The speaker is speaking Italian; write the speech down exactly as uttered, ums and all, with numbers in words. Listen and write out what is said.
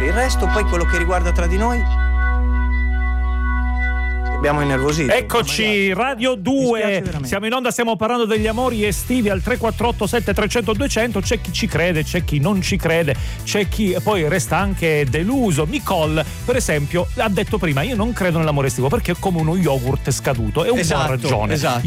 Il resto, poi, quello che riguarda tra di noi, abbiamo innervosito. Eccoci, Radio due, siamo in onda, stiamo parlando degli amori estivi al tre quattro otto sette trecento duecento. C'è chi ci crede, c'è chi non ci crede, c'è chi poi resta anche deluso. Nicole, per esempio, ha detto prima: io non credo nell'amore estivo perché è come uno yogurt scaduto, e un po' ha Esatto, ragione. esatto.